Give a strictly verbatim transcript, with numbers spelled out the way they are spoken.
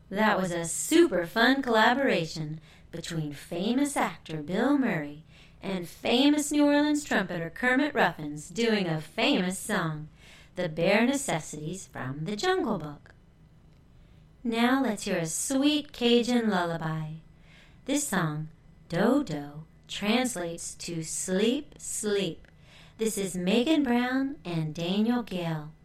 That was a super fun collaboration between famous actor Bill Murray and famous New Orleans trumpeter Kermit Ruffins doing a famous song, The Bare Necessities from the Jungle Book. Now let's hear a sweet Cajun lullaby. This song, Do-Do, translates to Sleep, Sleep. This is Megan Brown and Daniel Gale.